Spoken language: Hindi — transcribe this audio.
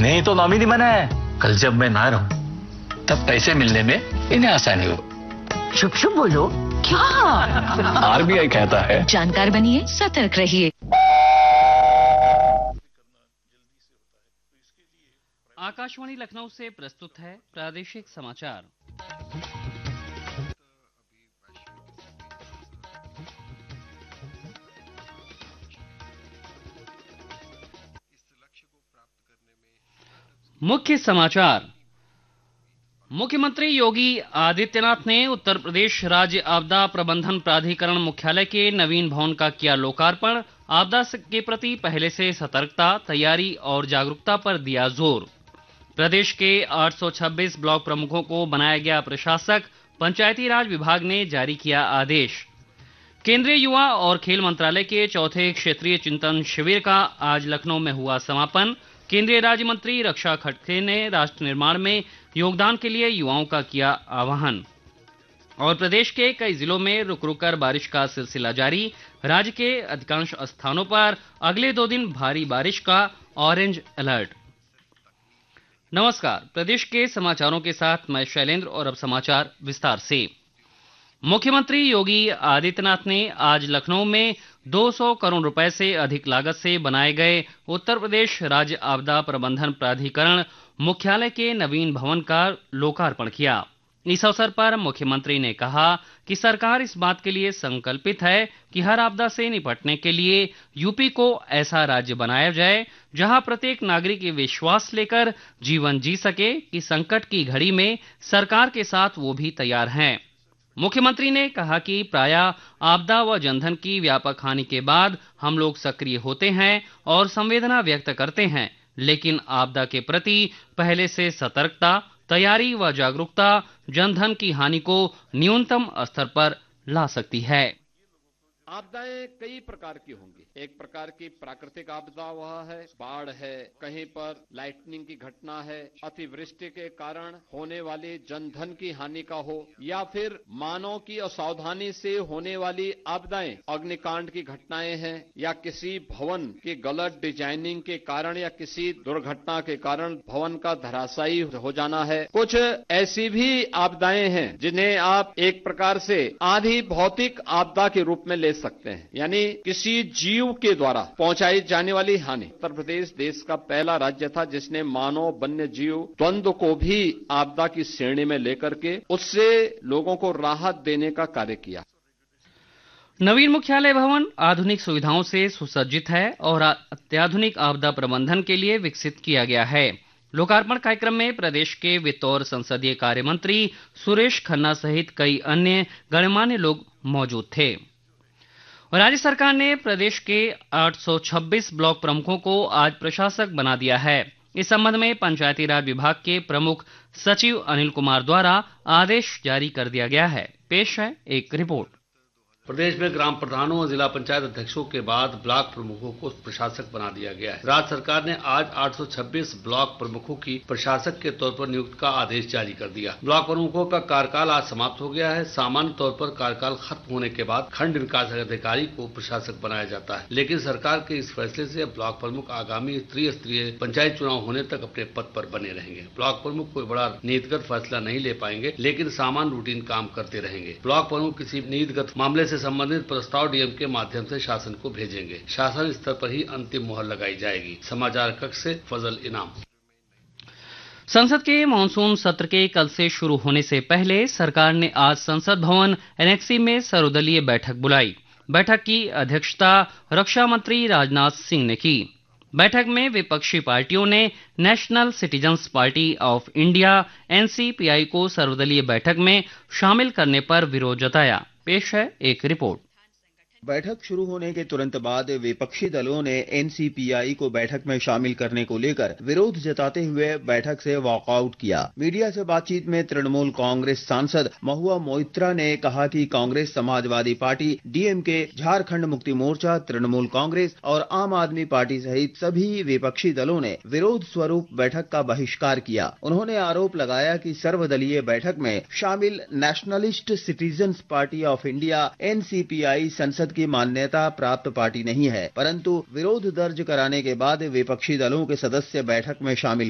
इन्हें ही तो नॉमिनी बनाया है। कल जब मैं ना रहूं तब पैसे मिलने में इन्हें आसानी हो। शुभ शुभ बोलो। क्या? आरबीआई कहता है जानकार बनिए, सतर्क रहिए। आकाशवाणी लखनऊ से प्रस्तुत है प्रादेशिक समाचार। मुख्य समाचार। मुख्यमंत्री योगी आदित्यनाथ ने उत्तर प्रदेश राज्य आपदा प्रबंधन प्राधिकरण मुख्यालय के नवीन भवन का किया लोकार्पण। आपदा के प्रति पहले से सतर्कता, तैयारी और जागरूकता पर दिया जोर। प्रदेश के 826 ब्लॉक प्रमुखों को बनाया गया प्रशासक। पंचायती राज विभाग ने जारी किया आदेश। केंद्रीय युवा और खेल मंत्रालय के चौथे क्षेत्रीय चिंतन शिविर का आज लखनऊ में हुआ समापन। केंद्रीय राज्य मंत्री रक्षा खड़गे ने राष्ट्र निर्माण में योगदान के लिए युवाओं का किया आह्वान। और प्रदेश के कई जिलों में रुक रुक कर बारिश का सिलसिला जारी। राज्य के अधिकांश स्थानों पर अगले 2 दिन भारी बारिश का ऑरेंज अलर्ट। नमस्कार, प्रदेश के समाचारों के साथ मैं शैलेंद्र और अब समाचार विस्तार से। मुख्यमंत्री योगी आदित्यनाथ ने आज लखनऊ में 200 करोड़ रुपए से अधिक लागत से बनाए गए उत्तर प्रदेश राज्य आपदा प्रबंधन प्राधिकरण मुख्यालय के नवीन भवन का लोकार्पण किया। इस अवसर पर मुख्यमंत्री ने कहा कि सरकार इस बात के लिए संकल्पित है कि हर आपदा से निपटने के लिए यूपी को ऐसा राज्य बनाया जाए जहां प्रत्येक नागरिक ये विश्वास लेकर जीवन जी सके कि संकट की घड़ी में सरकार के साथ वो भी तैयार हैं। मुख्यमंत्री ने कहा कि प्रायः आपदा व जनधन की व्यापक हानि के बाद हम लोग सक्रिय होते हैं और संवेदना व्यक्त करते हैं, लेकिन आपदा के प्रति पहले से सतर्कता, तैयारी व जागरूकता जनधन की हानि को न्यूनतम स्तर पर ला सकती है। आपदाएं कई प्रकार की होंगी। एक प्रकार की प्राकृतिक आपदा वह है, बाढ़ है, कहीं पर लाइटनिंग की घटना है, अतिवृष्टि के कारण होने वाली जनधन की हानि का हो, या फिर मानव की असावधानी से होने वाली आपदाएं, अग्निकांड की घटनाएं हैं, या किसी भवन की गलत डिजाइनिंग के कारण या किसी दुर्घटना के कारण भवन का धराशायी हो जाना है। कुछ ऐसी भी आपदाएं हैं जिन्हें आप एक प्रकार से आधी भौतिक आपदा के रूप में ले सकते हैं, यानी किसी जीव के द्वारा पहुंचाई जाने वाली हानि। उत्तर प्रदेश देश का पहला राज्य था जिसने मानव वन्य जीव द्वंद्व को भी आपदा की श्रेणी में लेकर के उससे लोगों को राहत देने का कार्य किया। नवीन मुख्यालय भवन आधुनिक सुविधाओं से सुसज्जित है और अत्याधुनिक आपदा प्रबंधन के लिए विकसित किया गया है। लोकार्पण कार्यक्रम में प्रदेश के वित्त और संसदीय कार्य मंत्री सुरेश खन्ना सहित कई अन्य गणमान्य लोग मौजूद थे। राज्य सरकार ने प्रदेश के 826 ब्लॉक प्रमुखों को आज प्रशासक बना दिया है। इस संबंध में पंचायती राज विभाग के प्रमुख सचिव अनिल कुमार द्वारा आदेश जारी कर दिया गया है। पेश है एक रिपोर्ट। प्रदेश में ग्राम प्रधानों और जिला पंचायत अध्यक्षों के बाद ब्लॉक प्रमुखों को प्रशासक बना दिया गया है। राज्य सरकार ने आज 826 ब्लॉक प्रमुखों की प्रशासक के तौर पर नियुक्ति का आदेश जारी कर दिया। ब्लॉक प्रमुखों का कार्यकाल आज समाप्त हो गया है। सामान्य तौर पर कार्यकाल खत्म होने के बाद खंड विकास अधिकारी को प्रशासक बनाया जाता है, लेकिन सरकार के इस फैसले से ब्लॉक प्रमुख आगामी त्रिस्तरीय पंचायत चुनाव होने तक अपने पद पर बने रहेंगे। ब्लॉक प्रमुख कोई बड़ा नीतिगत फैसला नहीं ले पाएंगे, लेकिन सामान्य रूटीन काम करते रहेंगे। ब्लॉक प्रमुख किसी नीतिगत मामले से संबंधित प्रस्ताव डीएम के माध्यम से शासन को भेजेंगे। शासन स्तर पर ही अंतिम मुहर लगाई जाएगी। समाचार कक्ष से फजल इनाम। संसद के मानसून सत्र के कल से शुरू होने से पहले सरकार ने आज संसद भवन एनेक्सी में सर्वदलीय बैठक बुलाई। बैठक की अध्यक्षता रक्षा मंत्री राजनाथ सिंह ने की। बैठक में विपक्षी पार्टियों ने national citizens party of India NCPI को सर्वदलीय बैठक में शामिल करने पर विरोध जताया। पेश है एक रिपोर्ट। बैठक शुरू होने के तुरंत बाद विपक्षी दलों ने एनसीपीआई को बैठक में शामिल करने को लेकर विरोध जताते हुए बैठक से वॉकआउट किया। मीडिया से बातचीत में तृणमूल कांग्रेस सांसद महुआ मोइत्रा ने कहा कि कांग्रेस, समाजवादी पार्टी, डीएमके, झारखंड मुक्ति मोर्चा, तृणमूल कांग्रेस और आम आदमी पार्टी सहित सभी विपक्षी दलों ने विरोध स्वरूप बैठक का बहिष्कार किया। उन्होंने आरोप लगाया कि सर्वदलीय बैठक में शामिल nationalist citizens party of India NCPI संसद की मान्यता प्राप्त पार्टी नहीं है, परंतु विरोध दर्ज कराने के बाद विपक्षी दलों के सदस्य बैठक में शामिल